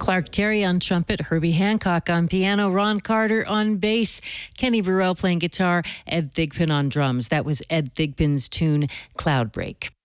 Clark Terry on trumpet, Herbie Hancock on piano, Ron Carter on bass, Kenny Burrell playing guitar, Ed Thigpen on drums. That was Ed Thigpen's tune, Cloud Break.